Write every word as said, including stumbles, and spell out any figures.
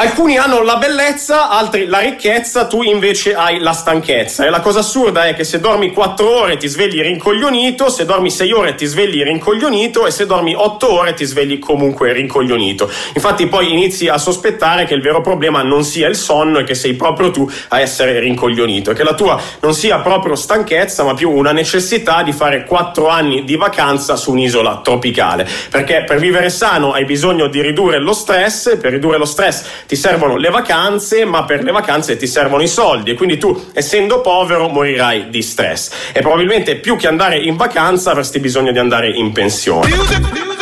Alcuni hanno la bellezza, altri la ricchezza, tu invece hai la stanchezza. E la cosa assurda è che se dormi quattro ore ti svegli rincoglionito, se dormi sei ore ti svegli rincoglionito e se dormi otto ore ti svegli comunque rincoglionito. Infatti poi inizi a sospettare che il vero problema non sia il sonno e che sei proprio tu a essere rincoglionito, e che la tua non sia proprio stanchezza ma più una necessità di fare quattro anni di vacanza su un'isola tropicale. Perché per vivere sano hai bisogno di ridurre lo stress, per ridurre lo stress ti servono le vacanze, ma per le vacanze ti servono i soldi, e quindi tu, essendo povero, morirai di stress, e probabilmente più che andare in vacanza avresti bisogno di andare in pensione.